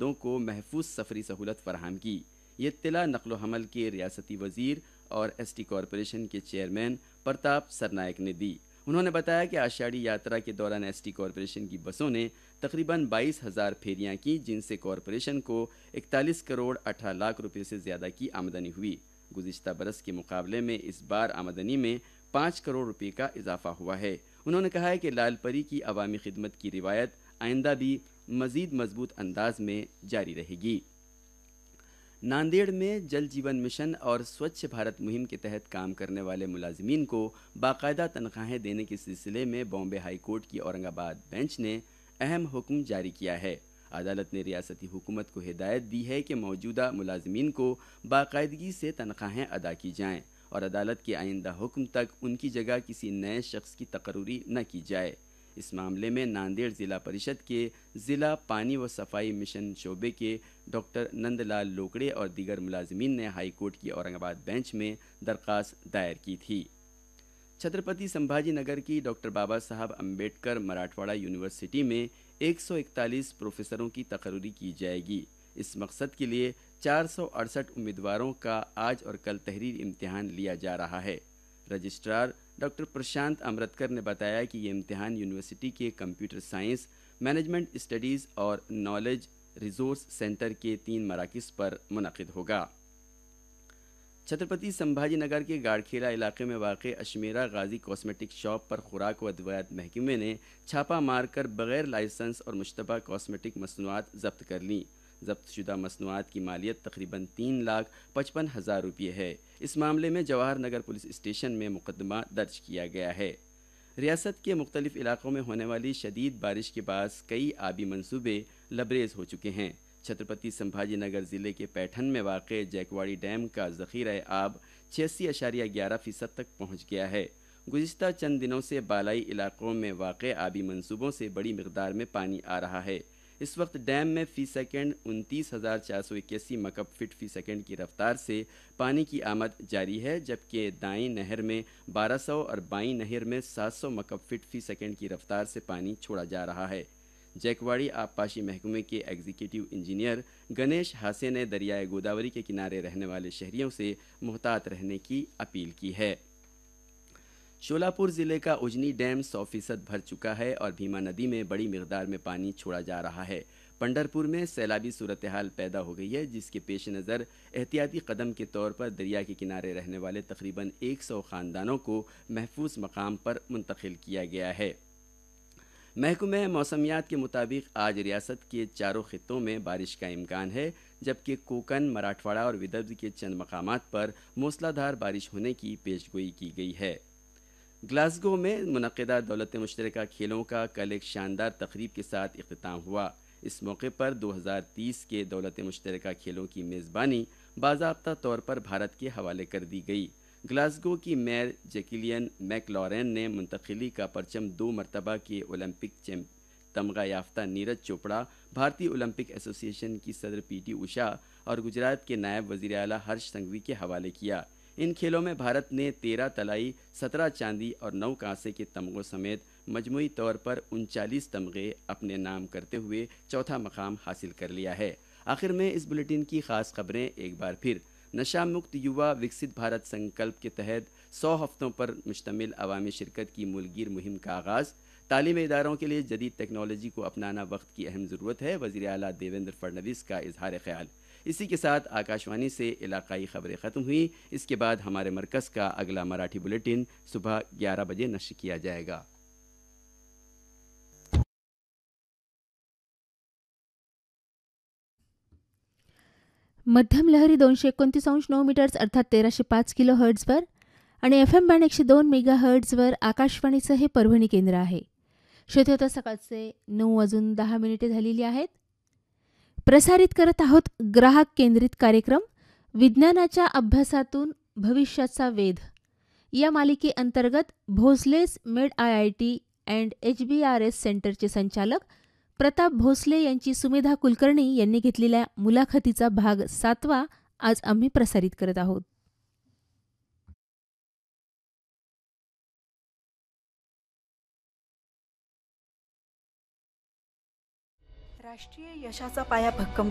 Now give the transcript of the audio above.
مندوں کو محفوظ سفری سہولت فراہم کی۔ یہ اطلاع نقل و حمل کے ریاستی وزیر اور ایس ٹی کارپوریشن کے چیئرمین پرتاپ سرنائک نے دی۔ انہوں نے بتایا کہ آشاڑھی یاترا کے دوران ایس ٹی کارپوریشن کی بسوں نے تقریباً 22,000 پھیریاں کی، جن سے کارپوریشن کو 41 کروڑ 18 لاکھ روپے سے زیادہ کی آمدنی ہوئی۔ گزشتہ برس کے مقابلے میں اس بار آمدنی میں 5 کروڑ روپے کا اضافہ ہوا ہے۔ انہوں نے کہا ہے کہ لال پری کی عوامی خدمت کی روایت آئندہ بھی مزید مضبوط انداز میں جاری رہے گی۔ ناندیڑ میں جل جیون مشن اور سوچھ بھارت مہم کے تحت کام کرنے والے ملازمین کو باقاعدہ تنخواہیں دینے کے سلسلے میں بامبے ہائی کورٹ کی اورنگ آباد بینچ نے اہم حکم جاری کیا ہے۔ عدالت نے ریاستی حکومت کو ہدایت دی ہے کہ موجودہ ملازمین کو باقاعدگی سے تنخواہیں ادا کی جائیں اور عدالت کے آئندہ حکم تک ان کی جگہ کسی نئے شخص کی تقرری نہ کی جائے۔ اس معاملے میں ناندیڑ ضلع پریشد کے ضلع پانی و صفائی مشن شعبے کے ڈاکٹر نند لال لوکڑے اور دیگر ملازمین نے ہائی کورٹ کی اورنگ آباد بینچ میں درخواست دائر کی تھی۔ چھترپتی سمبھاجی نگر کی ڈاکٹر بابا صاحب امبیڈکر مراٹھواڑہ یونیورسٹی میں 141 پروفیسروں کی تقرری کی جائے گی۔ اس مقصد کے لیے 468 امیدواروں کا آج اور کل تحریر امتحان لیا جا رہا ہے۔ رجسٹرار ڈاکٹر پرشانت امرتکر نے بتایا کہ یہ امتحان یونیورسٹی کے کمپیوٹر سائنس، مینجمنٹ اسٹڈیز اور نالج ریسورس سینٹر کے 3 مراکز پر منعقد ہوگا۔ چھترپتی سمبھاجی نگر کے گاڑکھیڑا علاقے میں واقع اشمیرا غازی کاسمیٹک شاپ پر خوراک و ادویات محکمے نے چھاپہ مار کر بغیر لائسنس اور مشتبہ کاسمیٹک مصنوعات ضبط کر لیں۔ ضبط شدہ مصنوعات کی مالیت تقریباً 3,55,000 روپے ہے۔ اس معاملے میں جواہر نگر پولیس اسٹیشن میں مقدمہ درج کیا گیا ہے۔ ریاست کے مختلف علاقوں میں ہونے والی شدید بارش کے باعث کئی آبی منصوبے لبریز ہو چکے ہیں۔ چھترپتی سمبھاجی نگر ضلع کے پیٹھن میں واقع جیکواڑی ڈیم کا ذخیرہ آب 86.11% تک پہنچ گیا ہے۔ گزشتہ چند دنوں سے بالائی علاقوں میں واقع آبی منصوبوں سے بڑی مقدار میں پانی آ رہا ہے۔ اس وقت ڈیم میں فی سیکنڈ 29,481 مکعب فٹ فی سیکنڈ کی رفتار سے پانی کی آمد جاری ہے، جبکہ دائیں نہر میں 1200 اور بائیں نہر میں 700 مکعب فٹ فی سیکنڈ کی رفتار سے پانی چھوڑا جا رہا ہے۔ جیکواڑی آبپاشی محکمے کے ایگزیکٹو انجینئر گنیش ہاسے نے دریائے گوداوری کے کنارے رہنے والے شہریوں سے محتاط رہنے کی اپیل کی ہے۔ شولاپور ضلع کا اجنی ڈیم 100% بھر چکا ہے اور بھیما ندی میں بڑی مقدار میں پانی چھوڑا جا رہا ہے۔ پنڈھرپور میں سیلابی صورتحال پیدا ہو گئی ہے، جس کے پیش نظر احتیاطی قدم کے طور پر دریا کے کنارے رہنے والے تقریباً 100 خاندانوں کو محفوظ مقام پر منتقل کیا گیا ہے۔ محکمہ موسمیات کے مطابق آج ریاست کے چاروں خطوں میں بارش کا امکان ہے، جبکہ کوکن، مراٹھواڑہ اور ودربھ کے چند مقامات پر موسلا دھار بارش ہونے کی پیشگوئی کی گئی ہے۔ گلاسگو میں منعقدہ دولت مشترکہ کھیلوں کا کل ایک شاندار تقریب کے ساتھ اختتام ہوا۔ اس موقع پر 2030 کے دولت مشترکہ کھیلوں کی میزبانی باضابطہ طور پر بھارت کے حوالے کر دی گئی۔ گلاسگو کی میئر جیکلین میک لارین نے منتقلی کا پرچم 2 مرتبہ کے اولمپک تمغہ یافتہ نیرج چوپڑا، بھارتی اولمپک ایسوسی ایشن کی صدر پی ٹی اوشا اور گجرات کے نائب وزیر اعلیٰ ہرش سنگھوی کے حوالے کیا۔ ان کھیلوں میں بھارت نے 13 طلائی، 17 چاندی اور 9 کانسے کے تمغوں سمیت مجموعی طور پر 39 تمغے اپنے نام کرتے ہوئے چوتھا مقام حاصل کر لیا ہے۔ آخر میں اس بلیٹن کی خاص خبریں ایک بار پھر۔ نشہ مکت یووا وکست بھارت سنکلپ کے تحت 100 ہفتوں پر مشتمل عوامی شرکت کی ملک گیر مہم کا آغاز۔ تعلیمی اداروں کے لیے جدید ٹیکنالوجی کو اپنانا وقت کی اہم ضرورت ہے، وزیر اعلیٰ دیویندر فڈنویس کا اظہار خیال۔ اسی کے ساتھ آکاشوانی سے علاقائی خبریں ختم ہوئیں۔ اس کے بعد ہمارے مرکز کا اگلا مراٹھی بلیٹن صبح 11 بجے نشر کیا جائے گا۔ मध्यम लहरी 229.9 मीटर्स अर्थात 1305 किलो हर्ट्झवर आणि FM बँड 102 मेगा हर्ट्झवर आकाशवाणीचं हे परभणी केंद्र आहे। श्रोते, सकाळचे 9:10 झालेली आहेत। प्रसारित करत आहोत ग्राहक केंद्रित कार्यक्रम विज्ञानाच्या अभ्यासातून भविष्याचा वेध या मालिकेअंतर्गत Bhonsles made IIT and HBRS सेंटरचे संचालक प्रताप भोसले यांची सुमेधा कुलकर्णी यांनी घेतलेल्या मुलाखतीचा भाग 7 आज आम्ही प्रसारित करत आहोत। राष्ट्रीय यशाचा पाया भक्कम